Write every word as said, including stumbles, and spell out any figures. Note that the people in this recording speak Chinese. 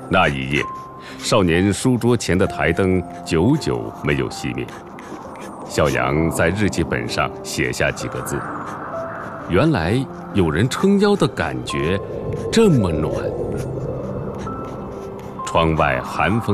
那一夜，少年书桌前的台灯久久没有熄灭。小杨在日记本上写下几个字：原来有人撑腰的感觉这么暖。窗外寒风